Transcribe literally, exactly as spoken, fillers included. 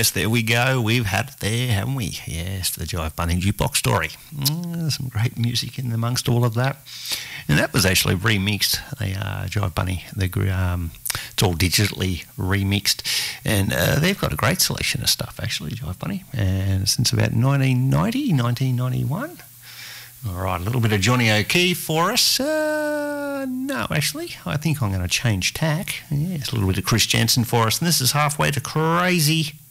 yes, there we go. We've had it there, haven't we? Yes, the Jive Bunny Jukebox Story. Mm, some great music in amongst all of that. And that was actually remixed, the uh, Jive Bunny. The, um, it's all digitally remixed. And uh, they've got a great selection of stuff, actually, Jive Bunny. And since about nineteen ninety, nineteen ninety-one. All right, a little bit of Johnny O'Keefe for us. Uh, no, actually, I think I'm going to change tack. Yes, a little bit of Chris Jensen for us. And this is Halfway to Crazy.